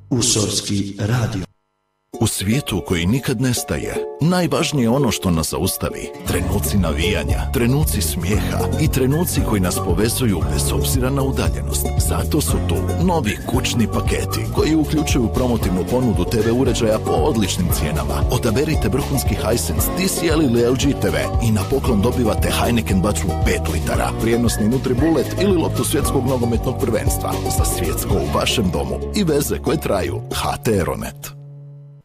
Usorski radio. U svijetu koji nikad nestaje, najvažnije je ono što nas zaustavi. Trenuci navijanja, trenuci smijeha i trenuci koji nas povezuju bez obzira na udaljenost. Zato su tu novi kućni paketi koji uključuju promotivnu ponudu TV uređaja po odličnim cijenama. Odaberite vrhunski Hisense, TCL ili LG TV i na poklon dobivate Heineken vatru 5 litara, vrijednosni Nutribullet ili loptu svjetskog nogometnog prvenstva za svjetsko u vašem domu i veze koje traju. HT Aeronet.